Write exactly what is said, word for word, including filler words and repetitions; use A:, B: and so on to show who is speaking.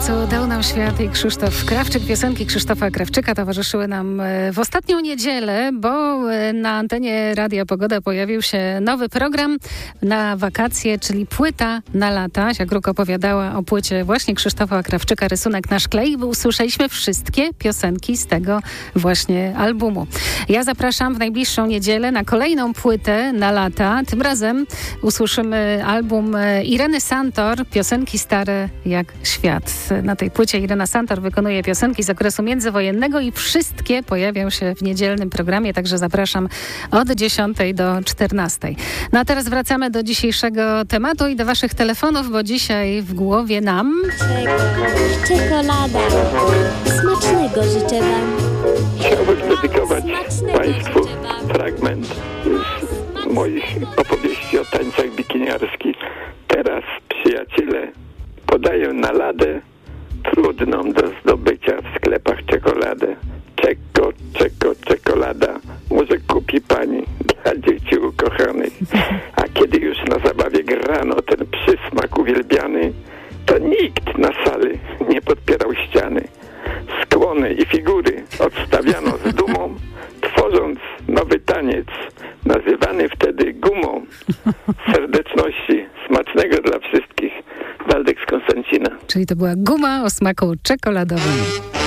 A: co dał nam świat i Krzysztof Krawczyk. Piosenki Krzysztofa Krawczyka towarzyszyły nam w ostatnią niedzielę, bo na antenie Radia Pogoda pojawił się nowy program na wakacje, czyli Płyta na lata. Asia Kruk opowiadała o płycie właśnie Krzysztofa Krawczyka, Rysunek na szkle, i usłyszeliśmy wszystkie piosenki z tego właśnie albumu. Ja zapraszam w najbliższą niedzielę na kolejną płytę na lata. Tym razem usłyszymy album Ireny Santor, Piosenki stare jak świat. Na tej płycie Irena Santor wykonuje piosenki z okresu międzywojennego i wszystkie pojawią się w niedzielnym programie, także zapraszam od dziesiątej do czternastej. No a teraz wracamy do dzisiejszego tematu i do waszych telefonów, bo dzisiaj w głowie nam...
B: Czekolada. Smacznego życzę wam.
C: Chciałbym dedykować Państwu fragment z moich opowieści o tańcach bikiniarskich. Teraz przyjaciele podają na ladę trudną do zdobycia w sklepach czekoladę. Czeko, czeko, czekolada. Może kupi pani dla dzieci ukochanych. A kiedy już na zabawie grano ten przysmak uwielbiany, to nikt na sali nie podpierał ściany. Skłony i figury odstawiano z dumą, tworząc nowy taniec, nazywany wtedy gumą. Serdeczności, smacznego dla wszystkich. Waldek z Konstancina.
A: Czyli to była guma o smaku czekoladowym.